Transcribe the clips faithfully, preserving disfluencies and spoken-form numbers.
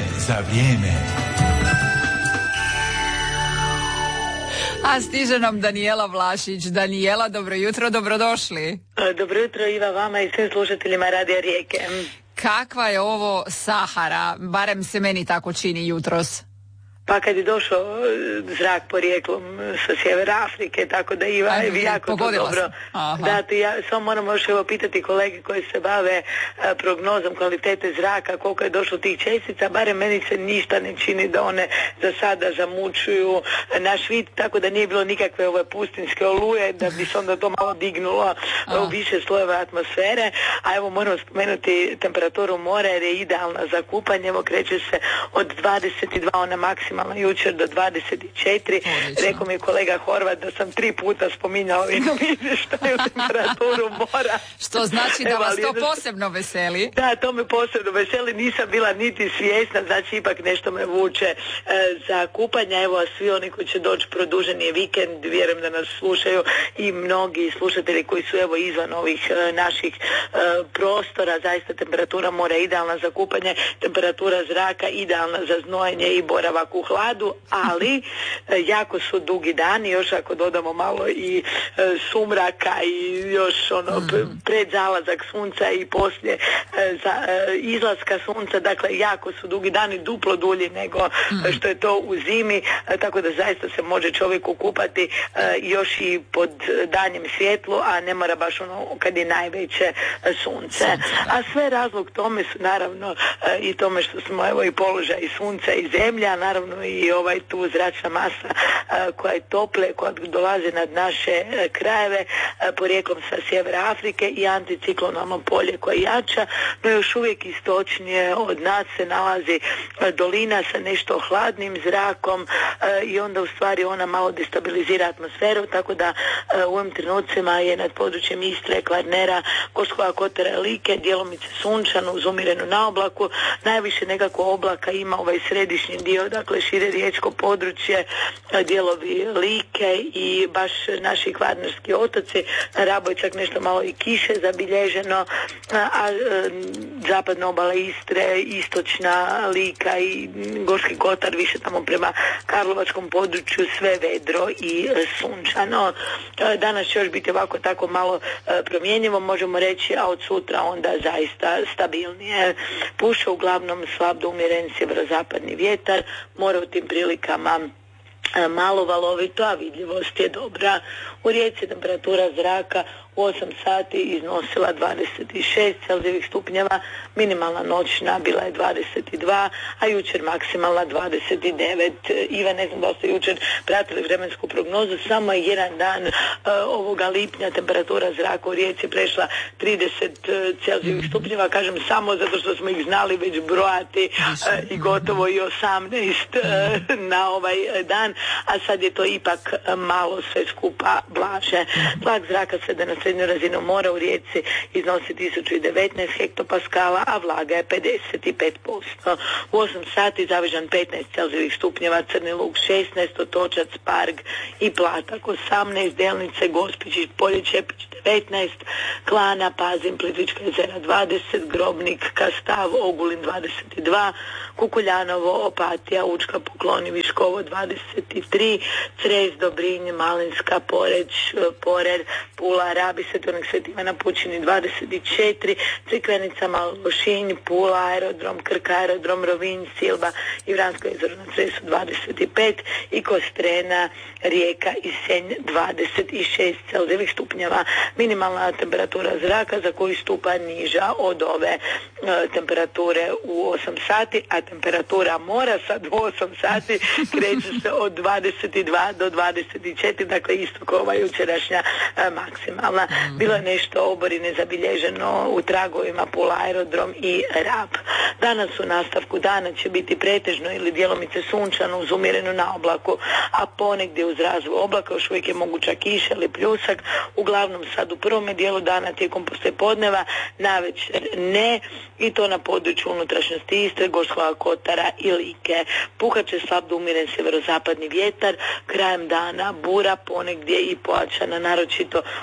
za vrijeme. A stiže nam Danijela Vlašić. Danijela, dobro jutro, dobrodošli. Dobro jutro Iva, vama i svim slušateljima Radija Rijeke. Kakva je ovo Sahara, barem se meni tako čini jutros. Pa kad je došao zrak porijeklom sa sjevera Afrike, tako da Iva je jako to dobro. Da, ti ja samo moram još evo pitati kolege koji se bave a, prognozom kvalitete zraka, koliko je došlo tih čestica, barem meni se ništa ne čini da one za sada zamučuju naš vid, tako da nije bilo nikakve ove pustinske oluje, da bi se onda to malo dignulo a. u više slojeva atmosfere, a evo moram spomenuti temperaturu mora jer je idealna za kupanje, evo kreće se od dvadeset dva, ona maksimalna jučer do dvadeset četiri. Rekao mi je kolega Horvat da sam tri puta spominjala u jednom izvještaju temperaturu mora. Što znači da Evo, vas to jedno... posebno veseli? Da, to me posebno veseli. Nisam bila niti svjesna, znači ipak nešto me vuče e, za kupanja. Evo, svi oni koji će doći produženi je vikend, vjerujem da nas slušaju i mnogi slušatelji koji su evo izvan ovih e, naših e, prostora. Zaista temperatura mora idealna za kupanje, temperatura zraka idealna za znojenje i boravak u hladu, ali e, jako su dugi dani, još ako dodamo malo i e, sumraka i još ono mm. pred zalazak sunca i poslije e, za, e, izlaska sunca, dakle jako su dugi dani, duplo dulji nego mm. što je to u zimi, e, tako da zaista se može čovjek okupati e, još i pod danjem svjetlu, a ne mora baš ono kad je najveće e, sunce. A sve razlog tome su naravno e, i tome što smo evo i položaj i sunca i zemlja, naravno i ovaj tu zračna masa a, koja je tople, koja dolazi nad naše a, krajeve a, porijeklom sa sjevera Afrike i anticiklonalno polje koje jača, no još uvijek istočnije od nas se nalazi a, dolina sa nešto hladnim zrakom a, i onda u stvari ona malo destabilizira atmosferu, tako da a, u ovim trenucima je nad područjem Istre, Kvarnera, Gorskoga kotara, Like, djelomice sunčano uz umirenu na oblaku, najviše nekako oblaka ima ovaj središnji dio, dakle šire riječko područje, dijelovi Like i baš naši kvarnerski otoci, na Rabu je čak nešto malo i kiše zabilježeno, a, a zapadna obala Istre, istočna Lika i Gorski kotar, više tamo prema Karlovačkom području, sve vedro i sunčano. Danas će još biti ovako tako malo promjenjivo, možemo reći, a od sutra onda zaista stabilnije. Puše uglavnom slab do umjeren sjeverozapadni vjetar, mora u tim prilikama malo valovito, a vidljivost je dobra. U Rijeci temperatura zraka u osam sati iznosila dvadeset šest celzijevih stupnjeva, minimalna noćna bila je dvadeset dva, a jučer maksimalna dvadeset devet. Iva, ne znam da ste jučer pratili vremensku prognozu, samo je jedan dan uh, ovoga lipnja temperatura zraka u Rijeci prešla trideset celzijevih stupnjeva, kažem samo zato što smo ih znali već brojati uh, i gotovo i osamnaest uh, na ovaj dan, a sad je to ipak uh, malo sve skupa blaže. Tlak zraka sada na srednju razinu mora u Rijeci iznosi tisuću devetnaest hektopaskala, a vlaga je pedeset pet posto. U osam sati Zavižan petnaest celzijevih stupnjeva, Crni Lug šesnaest, Otočac, Parg i Platak osamnaest, Delnice, Gospić, Polje, Čepić devetnaest, Klana, Pazin, Plitvička jezera dvadeset, Grobnik, Kastav, Ogulin dvadeset dva, Kukuljanovo, Opatija, Učka, Pokloni, Viškovo dvadeset tri, Cres, Dobrinj, Malinska, Poreć, Porer, Pula, Rabi, Svetonik Sveti Ivana Pučini dvadeset četiri, Crikvenica, Malošinj, Pula, aerodrom, Krk, aerodrom, Rovinj, Silba i Vransko jezero na Cresu dvadeset pet i Kostrena, Rijeka i Senj dvadeset šest celzijevih stupnjeva. Minimalna temperatura zraka za koju stupa niža od ove e, temperature u osam sati, a temperatura mora sad u osam sati kreće se od dvadeset dva do dvadeset četiri, dakle isto kao ova jučerašnja e, maksimalna. Bilo je nešto oborine zabilježeno u tragovima Pula, aerodrom i Rab. Danas u nastavku dana će biti pretežno ili djelomice sunčano uz umjerenu na oblaku, a ponegdje uz razvoj oblaka još uvijek je moguća kiša ili pljusak, uglavnom sad u prvome dijelu dana tijekom poslijepodneva, navečer ne, i to na području unutrašnjosti Istre, Gorskoga kotara i Like. Puhat će slab do umjeren sjeverozapadni vjetar, krajem dana bura ponegdje i pojačana, naročito u Velebitskom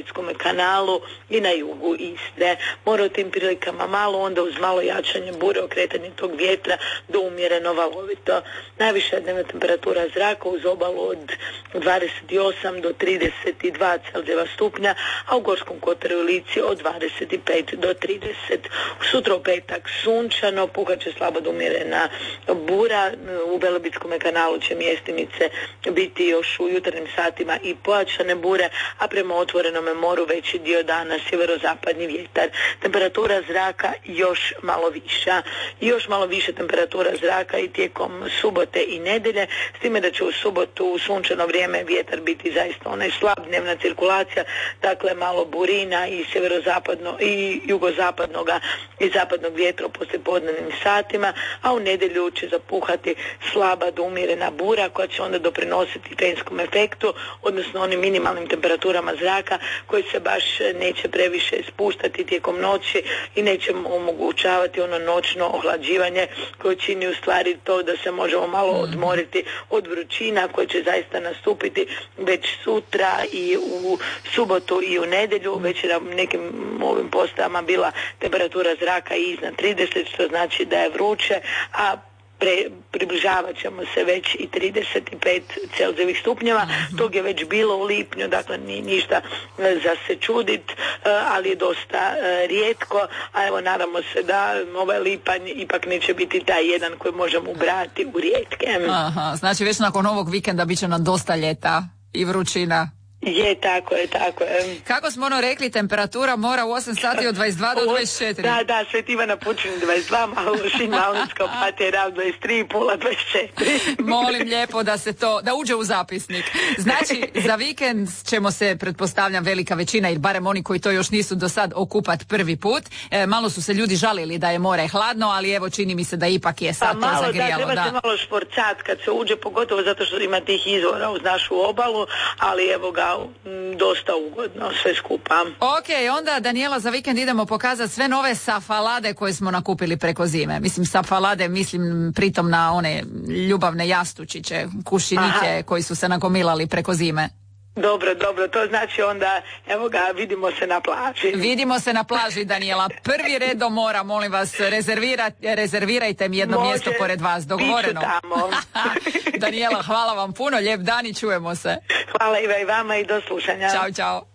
Velebitskom kanalu i na jugu Istre. Mora u tim prilikama malo, onda uz malo jačanje bure, okretanje tog vjetra do umjereno valovito. Najviša dnevna temperatura zraka uz obalu od dvadeset osam do trideset dva Celzijeva stupnja, a u Gorskom kotaru i Lici od dvadeset pet do trideset. Sutra u petak sunčano, puhaće slabo do umjerena bura, u Velebitskom kanalu će mjestimice biti još u jutarnjim satima i pojačane bure, a prema otvorenom moru veći dio dana sjeverozapadni vjetar. Temperatura zraka još malo viša. I još malo više temperatura zraka i tijekom subote i nedjelje, s time da će u subotu u sunčano vrijeme vjetar biti zaista onaj slab, dnevna cirkulacija, dakle malo burina i sjeverozapadno i jugozapadnoga i zapadnog vjetra u poslijepodnevnim satima, a u nedjelju će zapuhati slaba do umjerena bura koja će onda doprinositi tenskom efektu, odnosno onim minimalnim temperaturama zraka koji se baš neće previše spuštati tijekom noći i neće omogućavati ono noćno ohlađivanje koje čini u stvari to da se možemo malo odmoriti od vrućina koje će zaista nastupiti već sutra i u subotu i u nedjelju. Već je na nekim ovim postajama bila temperatura zraka iznad trideset, što znači da je vruće, a Pre, približavat ćemo se već i trideset pet Celzijevih stupnjeva. Tog je već bilo u lipnju, dakle nije ništa za se čudit, ali je dosta rijetko, a evo nadamo se da ovaj lipanj ipak neće biti taj jedan koji možemo ubrati u rijetke. Aha, znači već nakon ovog vikenda bit će nam dosta ljeta i vrućina. Je, tako je, tako je. Kako smo ono rekli, temperatura mora u osam sati od dvadeset dva do dvadeset četiri. Da, da, Svet Ivana Pučin dvadeset dva, malo Šinmalinska Patera dvadeset tri, Pula dvadeset četiri. Molim lijepo da se to, da uđe u zapisnik. Znači, za vikend ćemo se, pretpostavljam, velika većina, ili barem oni koji to još nisu do sad, okupat prvi put. E, malo su se ljudi žalili da je more hladno, ali evo čini mi se da ipak je sad pa to malo, zagrijalo. Da, treba da. se malo šporcat kad se uđe, pogotovo zato što ima tih izvora uz našu obalu, ali evo ga, dosta ugodno sve skupa. Ok, onda Danijela, za vikend idemo pokazati sve nove safalade koje smo nakupili preko zime. Mislim safalade, mislim pritom na one ljubavne jastučiće, kušinike. Aha. Koji su se nagomilali preko zime. Dobro, dobro, to znači onda, evo ga, vidimo se na plaži. Vidimo se na plaži, Danijela. Prvi red do mora, molim vas, rezervira, rezervirajte mi jedno Može, mjesto pored vas, dogovoreno. tamo. Danijela, hvala vam puno, lijep dan i čujemo se. Hvala i vama i do slušanja. Ćao, čao.